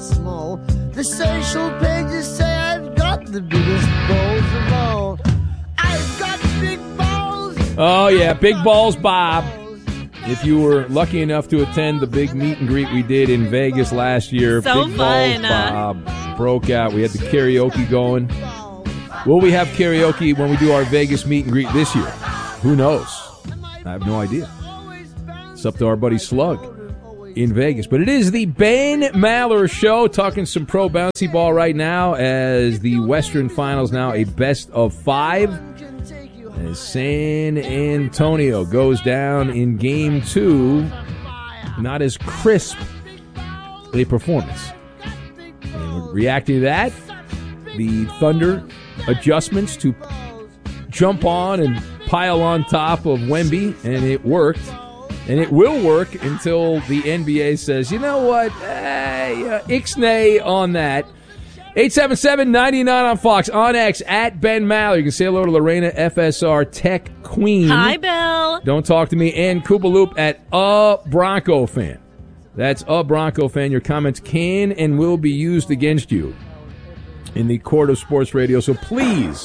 small. The social pages say I've got the biggest balls of all. I've got big balls. Oh, yeah, Big Balls Bob. If you were lucky enough to attend the big meet and greet we did in Vegas last year, So Big fun. Balls Bob broke out. We had the karaoke going. Will we have karaoke when we do our Vegas meet and greet this year? Who knows? I have no idea. It's up to our buddy Slug in Vegas. But it is the Ben Maller Show, talking some pro bouncy ball right now as the Western Finals now a best of 5. As San Antonio goes down in Game 2, not as crisp a performance. And reacting to that, the Thunder adjustments to jump on and pile on top of Wemby, and it worked. And it will work until the NBA says, you know what, ixnay on that. 877-99 on Fox, on X, at Ben Maller. You can say hello to Lorena, FSR Tech Queen. Hi, Bill. Don't talk to me. And Koopaloop at A Bronco Fan. That's A Bronco Fan. Your comments can and will be used against you in the court of sports radio. So please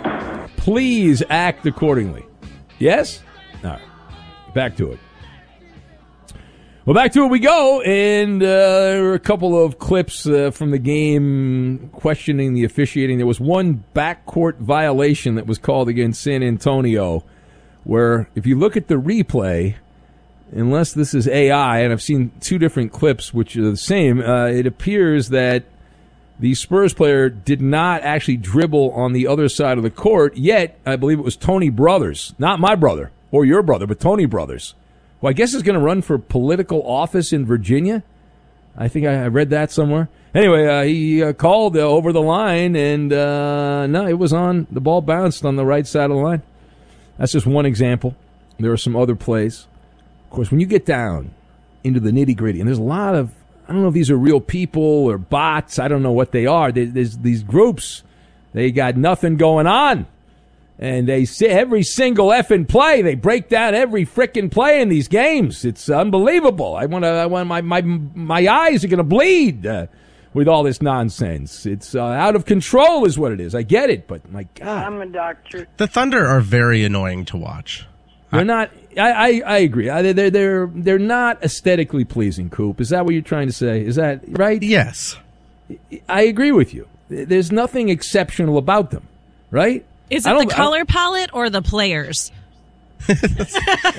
act accordingly. Yes? All right. Back to it. Well, back to it we go, and there were a couple of clips from the game questioning the officiating. There was one backcourt violation that was called against San Antonio, where if you look at the replay, unless this is AI, and I've seen two different clips which are the same, it appears that the Spurs player did not actually dribble on the other side of the court, yet I believe it was Tony Brothers, not my brother or your brother, but Tony Brothers, who I guess is going to run for political office in Virginia. I think I read that somewhere. Anyway, he called over the line, and no, it was on. The ball bounced on the right side of the line. That's just one example. There are some other plays. Of course, when you get down into the nitty-gritty, and there's a lot of, I don't know if these are real people or bots. I don't know what they are. There's these groups. They got nothing going on. And they say every single effing play, they break down every frickin' play in these games. It's unbelievable. I want my eyes are going to bleed with all this nonsense. It's out of control is what it is. I get it, but my God. I'm a doctor. The Thunder are very annoying to watch. They're not. I agree. They're not aesthetically pleasing. Coop, is that what you're trying to say? Is that right? Yes, I agree with you. There's nothing exceptional about them, right? Is it the color palette or the players? It's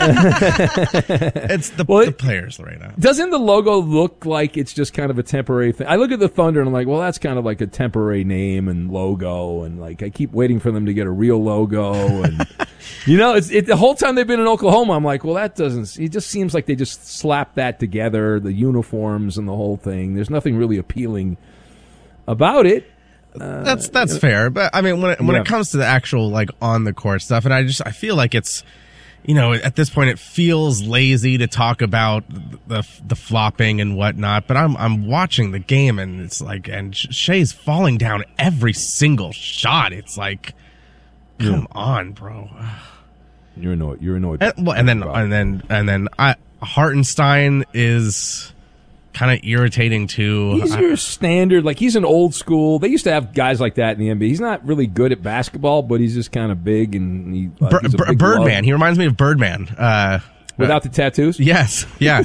the players right now. Doesn't the logo look like it's just kind of a temporary thing? I look at the Thunder and I'm like, well, that's kind of like a temporary name and logo, and like I keep waiting for them to get a real logo, and you know, the whole time they've been in Oklahoma, I'm like, well, that doesn't. It just seems like they just slapped that together, the uniforms and the whole thing. There's nothing really appealing about it. That's fair, but I mean, when it comes to the actual like on the court stuff, and I feel like it's, you know, at this point it feels lazy to talk about the flopping and whatnot. But I'm watching the game, and it's like, and Shea's falling down every single shot. It's like, come on, bro. You're annoyed. And then Hartenstein is kind of irritating too. He's your standard, like he's an old school. They used to have guys like that in the NBA. He's not really good at basketball, but he's just kind of big, and he's a big Birdman. glove. He reminds me of Birdman. Without the tattoos? Yes. Yeah.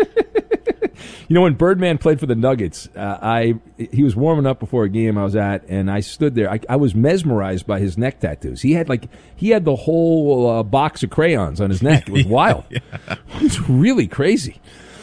You know, when Birdman played for the Nuggets, he was warming up before a game I was at, and I stood there. I was mesmerized by his neck tattoos. He had the whole box of crayons on his neck. It was wild. Yeah. It was really crazy.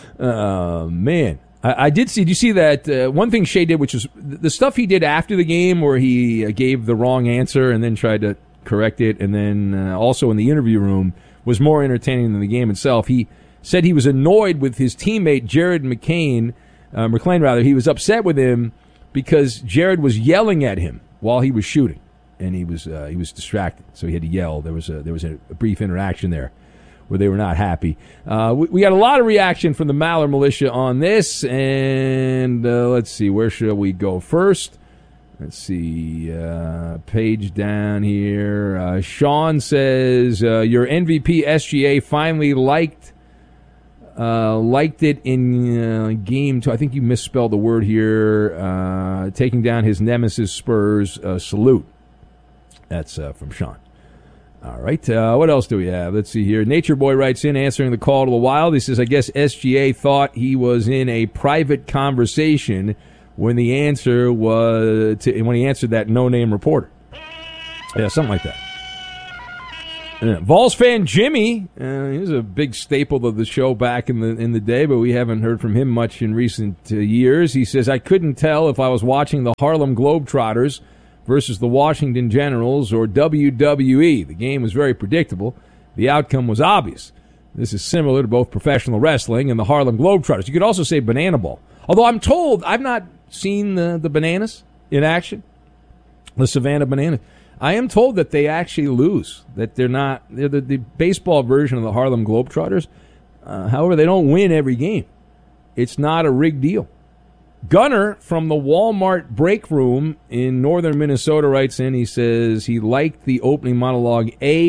Man, I did see. Did you see that one thing Shea did, which was the stuff he did after the game, where he gave the wrong answer and then tried to correct it, and then also in the interview room was more entertaining than the game itself. He said he was annoyed with his teammate Jared McClain. He was upset with him because Jared was yelling at him while he was shooting, and he was distracted, so he had to yell. There was a brief interaction there where they were not happy. We got a lot of reaction from the Maller Militia on this, and let's see, where should we go first? Let's see, page down here. Sean says, your MVP SGA finally liked Liked it in game 2. I think you misspelled the word here. Taking down his nemesis Spurs. Salute. That's from Sean. All right. What else do we have? Let's see here. Nature Boy writes in, answering the call to the Wild. He says, I guess SGA thought he was in a private conversation when the answer was when he answered that no-name reporter. Yeah, something like that. Vols fan Jimmy, he was a big staple of the show back in the day, but we haven't heard from him much in recent years. He says, I couldn't tell if I was watching the Harlem Globetrotters versus the Washington Generals or WWE. The game was very predictable. The outcome was obvious. This is similar to both professional wrestling and the Harlem Globetrotters. You could also say banana ball. Although I'm told, I've not seen the bananas in action, the Savannah Bananas. I am told that they actually lose, that they're the baseball version of the Harlem Globetrotters. However, they don't win every game. It's not a rigged deal. Gunner from the Walmart break room in northern Minnesota writes in, he says he liked the opening monologue A+++++++.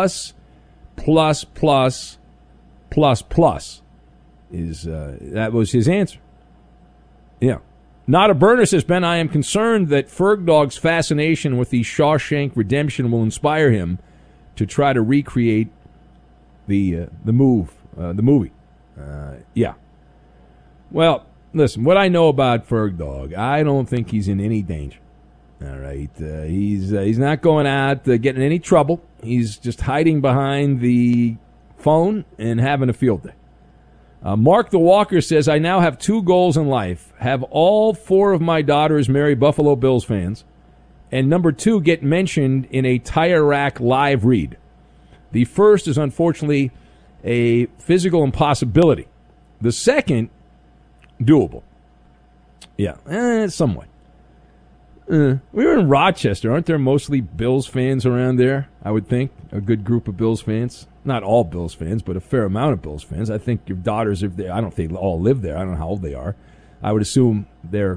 That was his answer. Yeah. Not a burner, says Ben. I am concerned that Fergdog's fascination with the Shawshank Redemption will inspire him to try to recreate the movie. Yeah. Well, listen, what I know about Fergdog, I don't think he's in any danger. All right. He's not going out getting in any trouble. He's just hiding behind the phone and having a field day. Mark the Walker says, I now have 2 goals in life. Have all 4 of my daughters marry Buffalo Bills fans. And number 2, get mentioned in a tire rack live read. The first is unfortunately a physical impossibility. The second, doable. Yeah, somewhat. We were in Rochester. Aren't there mostly Bills fans around there? I would think. A good group of Bills fans. Not all Bills fans, but a fair amount of Bills fans. I think your daughters, if they, I don't think they all live there. I don't know how old they are. I would assume they're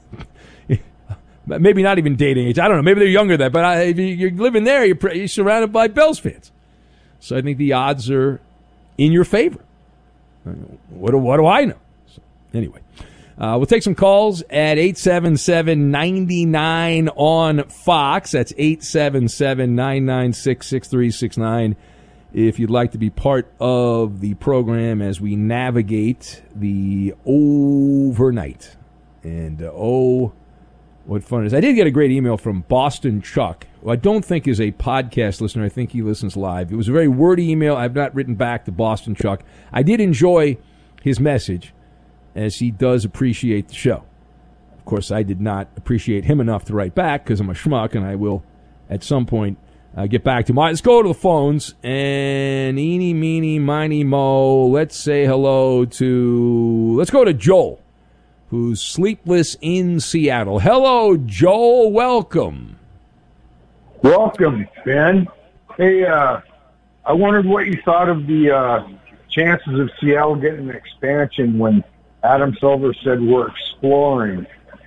maybe not even dating age. I don't know. Maybe they're younger than that. But if you're living there, you're surrounded by Bills fans. So I think the odds are in your favor. What do I know? So, anyway. We'll take some calls at 877-99 on Fox. That's 877-996-6369. If you'd like to be part of the program as we navigate the overnight. And, what fun it is. I did get a great email from Boston Chuck, who I don't think is a podcast listener. I think he listens live. It was a very wordy email. I've not written back to Boston Chuck. I did enjoy his message, as he does appreciate the show. Of course, I did not appreciate him enough to write back because I'm a schmuck, and I will at some point get back to him. All right, let's go to the phones, and eeny, meeny, miny, mo, let's say hello to, let's go to Joel, who's sleepless in Seattle. Hello, Joel, welcome. Welcome, Ben. Hey, I wondered what you thought of the chances of Seattle getting an expansion when Adam Silver said we're exploring.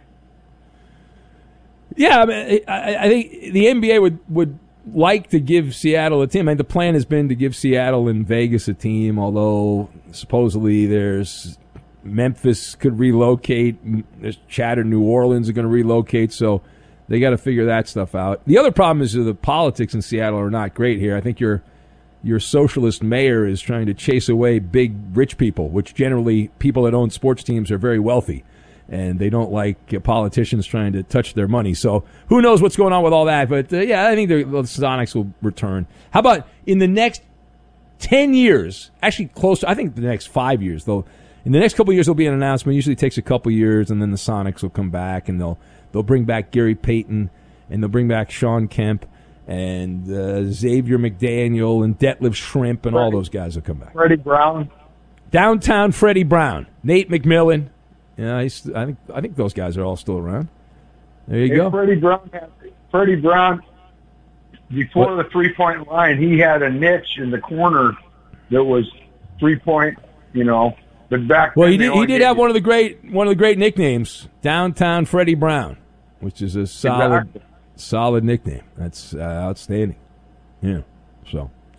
Yeah, I mean, I think the NBA would like to give Seattle a team. I mean, the plan has been to give Seattle and Vegas a team, although supposedly there's Memphis could relocate. There's chatter New Orleans are going to relocate, so they got to figure that stuff out. The other problem is that the politics in Seattle are not great here. I think your socialist mayor is trying to chase away big rich people, which generally people that own sports teams are very wealthy, and they don't like politicians trying to touch their money. So who knows what's going on with all that? But, yeah, I think the Sonics will return. How about in the next 10 years, actually close to, I think the next 5 years, though. In the next couple of years, there'll be an announcement. It usually takes a couple of years, and then the Sonics will come back, and they'll bring back Gary Payton, and they'll bring back Sean Kemp, and Xavier McDaniel and Detlef Shrimp and all those guys will come back. Freddie Brown. Downtown Freddie Brown. Nate McMillan. Yeah, I think those guys are all still around. There you go. Freddie Brown, before the three-point line, he had a niche in the corner that was three-point, but back then he did have one of the great nicknames, Downtown Freddie Brown, which is a solid nickname. That's outstanding. Yeah. So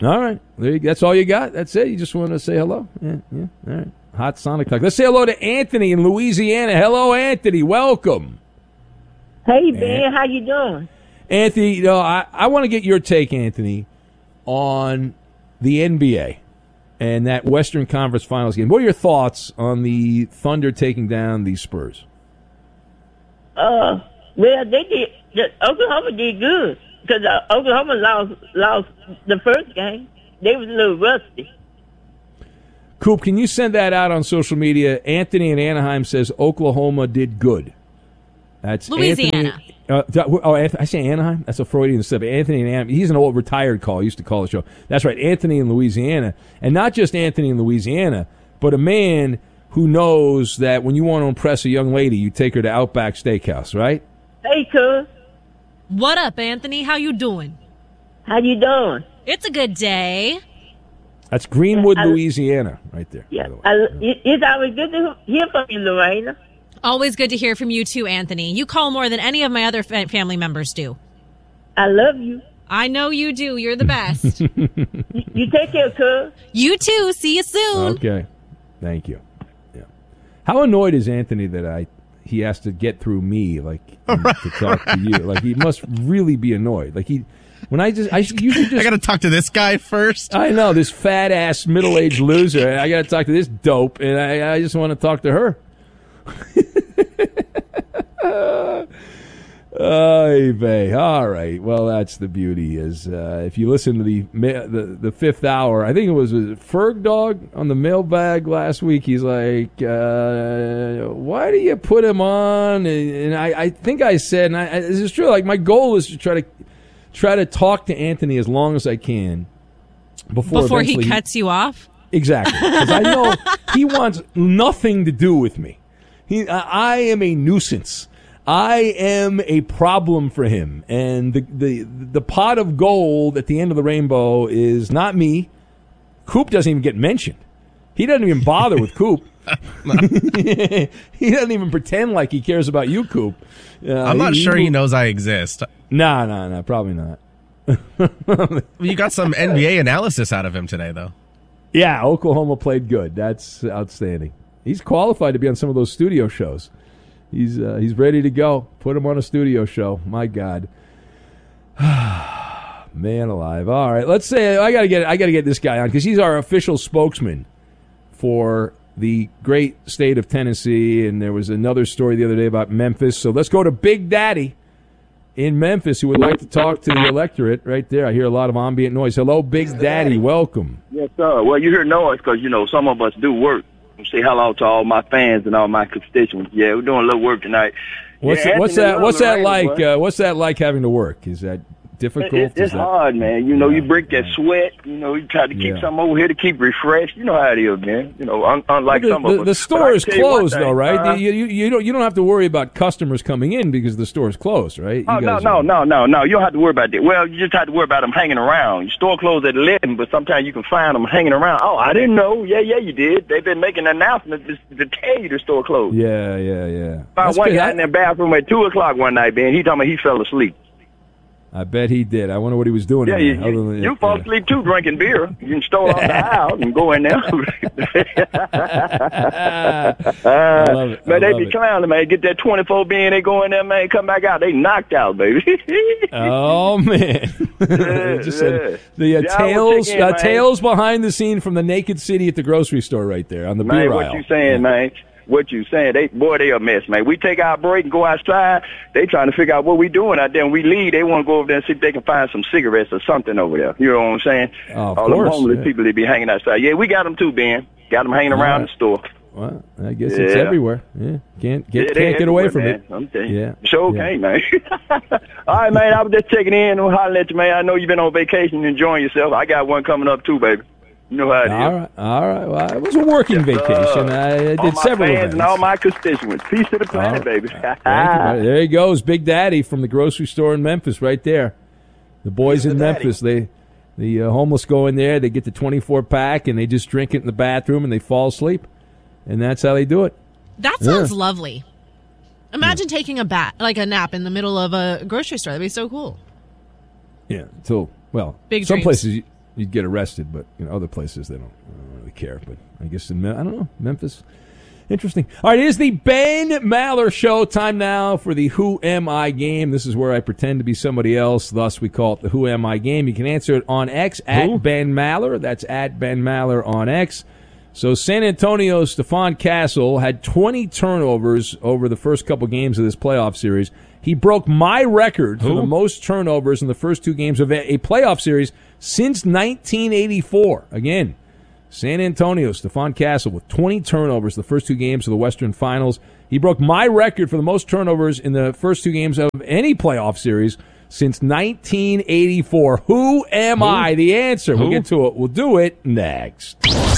All right. That's all you got? That's it? You just want to say hello? Yeah. All right. Hot Sonic Talk. Let's say hello to Anthony in Louisiana. Hello, Anthony. Welcome. Hey, Ben. How you doing? Anthony, I want to get your take, Anthony, on the NBA and that Western Conference Finals game. What are your thoughts on the Thunder taking down the Spurs? Well, they did. Oklahoma did good because Oklahoma lost the first game. They was a little rusty. Coop, can you send that out on social media? Anthony in Anaheim says Oklahoma did good. That's Louisiana. Anthony, I say Anaheim? That's a Freudian slip. Anthony in Anaheim. He's an old retired call. He used to call the show. That's right, Anthony in Louisiana. And not just Anthony in Louisiana, but a man who knows that when you want to impress a young lady, you take her to Outback Steakhouse, right? Hey, cuz. What up, Anthony? How you doing? How you doing? It's a good day. That's Greenwood, Louisiana, right there. Yeah, it's always good to hear from you, Lorena. Always good to hear from you, too, Anthony. You call more than any of my other family members do. I love you. I know you do. You're the best. You take care, cuz. You too. See you soon. Okay. Thank you. Yeah. How annoyed is Anthony that he has to get through me, to talk to you? Like, he must really be annoyed. Like, I got to talk to this guy first. I know, this fat ass middle aged loser. I got to talk to this dope, and I just want to talk to her. Oy vey. All right. Well, that's the beauty. Is if you listen to the fifth hour, I think it was Ferg Dog on the mailbag last week. He's like, "Why do you put him on?" And I think I said, and this is true. Like, my goal is to try to talk to Anthony as long as I can before he cuts you off. Exactly, because I know he wants nothing to do with me. I am a nuisance. I am a problem for him. And the pot of gold at the end of the rainbow is not me. Coop doesn't even get mentioned. He doesn't even bother with Coop. He doesn't even pretend like he cares about you, Coop. I'm not sure he knows I exist. No, probably not. You got some NBA analysis out of him today, though. Yeah, Oklahoma played good. That's outstanding. He's qualified to be on some of those studio shows. He's ready to go. Put him on a studio show. My God, man alive! All right, let's say I gotta get this guy on because he's our official spokesman for the great state of Tennessee. And there was another story the other day about Memphis. So let's go to Big Daddy in Memphis, who would like to talk to the electorate. Right there, I hear a lot of ambient noise. Hello, Big Daddy. Welcome. Yes, sir. Well, you hear noise because some of us do work. Say hello to all my fans and all my constituents. Yeah, we're doing a little work tonight. What's that like? What's that like having to work? Is that difficult? It's hard, man. You break that sweat. You try to keep something over here to keep refreshed. You know how it is, man. Unlike some of us. The store is closed, though, right? You don't have to worry about customers coming in because the store is closed, right? No. You don't have to worry about that. Well, you just have to worry about them hanging around. Your store closed at 11, but sometimes you can find them hanging around. Oh, I didn't know. Yeah, you did. They've been making announcements to tell you the store closed. Yeah. Found one guy in the bathroom at 2:00 one night, man. He told me he fell asleep. I bet he did. I wonder what he was doing. Yeah, you fall asleep too drinking beer. You can stole off the aisle and go in there. I love it. Man, they be clowning, man. Get that 24 bean, they go in there, man, come back out. They knocked out, baby. Oh, man. Tales behind the scene from the Naked City at the grocery store right there on the beer aisle. What you saying, man? What you saying? They a mess, man. We take our break and go outside. They trying to figure out what we doing out there. And we leave. They want to go over there and see if they can find some cigarettes or something over there. You know what I'm saying? All the homeless people, they be hanging outside. Yeah, we got them too, Ben. Got them hanging around the store. Well, I guess it's everywhere. Yeah, can't get away from man. it. I'm telling you. Sure can't, man. All right, man. I was just checking in and hollering at you, man. I know you've been on vacation and enjoying yourself. I got one coming up too, baby. You know how it is. All right. Well, it was a working vacation. I did several events. And all my constituents. Peace to the planet, baby. There he goes, Big Daddy from the grocery store in Memphis right there. The boys in Memphis, the homeless go in there, they get the 24-pack, and they just drink it in the bathroom, and they fall asleep. And that's how they do it. That sounds lovely. Imagine taking a nap in the middle of a grocery store. That'd be so cool. Yeah. So, well, big some dreams. places you'd get arrested. But other places they don't really care. But I guess I don't know, Memphis. Interesting. All right, it is the Ben Maller Show. Time now for the Who Am I game. This is where I pretend to be somebody else. Thus, we call it the Who Am I game. You can answer it on X at Ben Maller. That's at Ben Maller on X. So San Antonio's Stephon Castle had 20 turnovers over the first couple games of this playoff series. He broke my record for the most turnovers in the first two games of a playoff series since 1984. Again, San Antonio, Stephon Castle with 20 turnovers the first two games of the Western Finals. He broke my record for the most turnovers in the first two games of any playoff series since 1984. Who am I? The answer. We'll get to it. We'll do it next.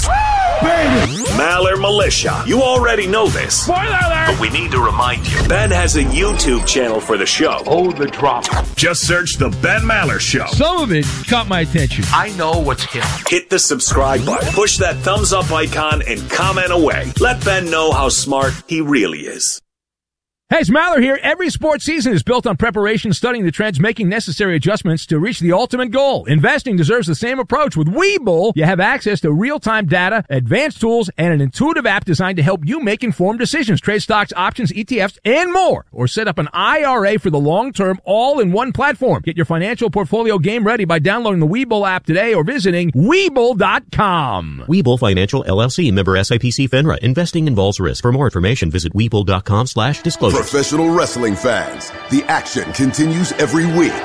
Maller Militia. You already know this. Spoiler alert! But we need to remind you. Ben has a YouTube channel for the show. Oh, the drama. Just search The Ben Maller Show. Some of it caught my attention. I know what's him. Hit the subscribe button. Push that thumbs up icon and comment away. Let Ben know how smart he really is. Hey, it's Maller here. Every sports season is built on preparation, studying the trends, making necessary adjustments to reach the ultimate goal. Investing deserves the same approach. With Webull, you have access to real-time data, advanced tools, and an intuitive app designed to help you make informed decisions. Trade stocks, options, ETFs, and more. Or set up an IRA for the long term, all in one platform. Get your financial portfolio game ready by downloading the Webull app today or visiting Webull.com. Webull Financial, LLC, member SIPC FINRA. Investing involves risk. For more information, visit Webull.com/disclosure. Professional wrestling fans, the action continues every week.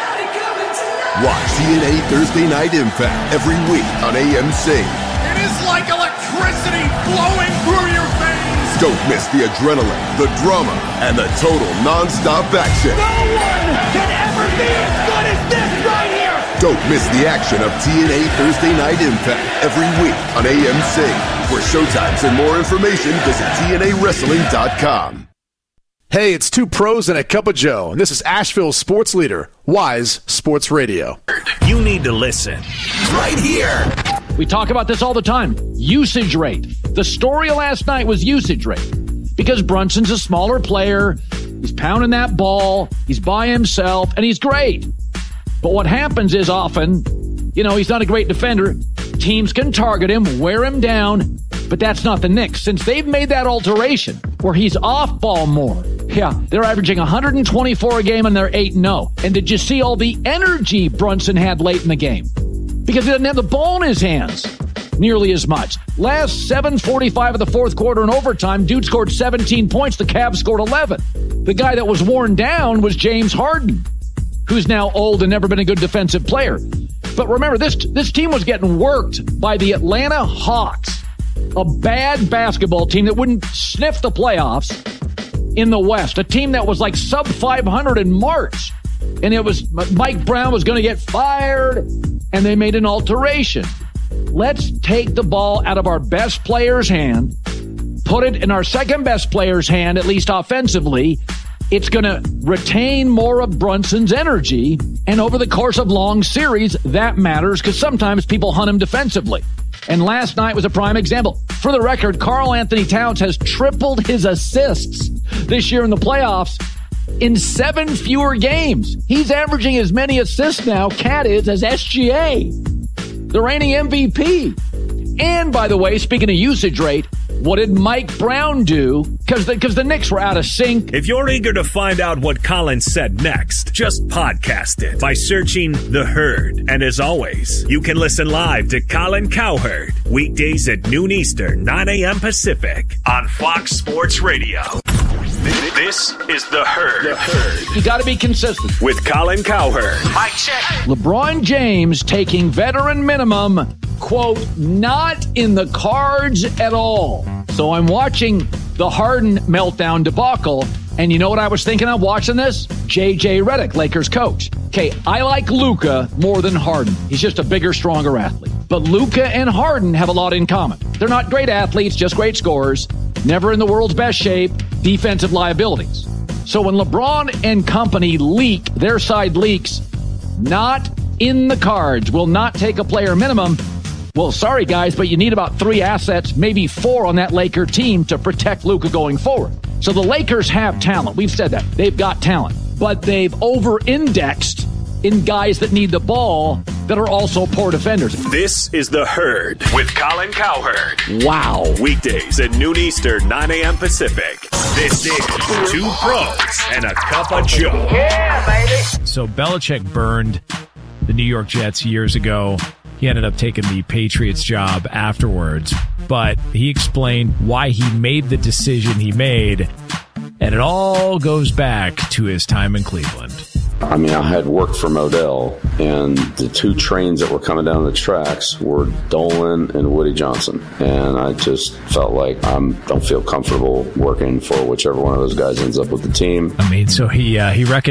Watch TNA Thursday Night Impact every week on AMC. It is like electricity flowing through your veins. Don't miss the adrenaline, the drama, and the total non-stop action. No one can ever be as good as this right here. Don't miss the action of TNA Thursday Night Impact every week on AMC. For showtimes and more information, visit TNAWrestling.com. Hey, it's two pros and a cup of Joe, and this is Asheville's sports leader, Wise Sports Radio. You need to listen right here. We talk about this all the time. Usage rate. The story last night was usage rate. Because Brunson's a smaller player, he's pounding that ball, he's by himself, and he's great. But what happens is often, he's not a great defender. Teams can target him, wear him down, but that's not the Knicks. Since they've made that alteration where he's off ball more, they're averaging 124 a game and they're 8-0. And did you see all the energy Brunson had late in the game? Because he doesn't have the ball in his hands nearly as much. Last 7:45 of the fourth quarter in overtime, dude scored 17 points. The Cavs scored 11. The guy that was worn down was James Harden, who's now old and never been a good defensive player. But remember, this team was getting worked by the Atlanta Hawks, a bad basketball team that wouldn't sniff the playoffs in the West, a team that was like sub 500 in March. And it was Mike Brown was going to get fired, and they made an alteration. Let's take the ball out of our best player's hand, put it in our second best player's hand, at least offensively. It's going to retain more of Brunson's energy, and over the course of long series, that matters because sometimes people hunt him defensively. And last night was a prime example. For the record, Karl Anthony Towns has tripled his assists this year in the playoffs in 7 fewer games. He's averaging as many assists now, Cat is, as SGA, the reigning MVP. And by the way, speaking of usage rate, what did Mike Brown do? Because the Knicks were out of sync. If you're eager to find out what Colin said next, just podcast it by searching The Herd. And as always, you can listen live to Colin Cowherd weekdays at noon Eastern, 9 a.m. Pacific on Fox Sports Radio. This is The Herd. The Herd. You got to be consistent. With Colin Cowherd. Mic check. LeBron James taking veteran minimum, quote, not in the cards at all. So I'm watching the Harden meltdown debacle, and you know what I was thinking of watching this? J.J. Redick, Lakers coach. Okay, I like Luka more than Harden. He's just a bigger, stronger athlete. But Luka and Harden have a lot in common. They're not great athletes, just great scorers, never in the world's best shape, defensive liabilities. So when LeBron and company leak, their side leaks, not in the cards, will not take a player minimum. Well, sorry, guys, but you need about 3 assets, maybe 4 on that Laker team to protect Luka going forward. So the Lakers have talent. We've said that. They've got talent. But they've over-indexed in guys that need the ball that are also poor defenders. This is The Herd with Colin Cowherd. Wow. Weekdays at noon Eastern, 9 a.m. Pacific. This is Two Pros and a Cup of Joe. Yeah, baby. So Belichick burned the New York Jets years ago. He ended up taking the Patriots job afterwards. But he explained why he made the decision he made. And it all goes back to his time in Cleveland. I mean, I had worked for Modell, and the two trains that were coming down the tracks were Dolan and Woody Johnson. And I just felt like I don't feel comfortable working for whichever one of those guys ends up with the team. I mean, so he recognized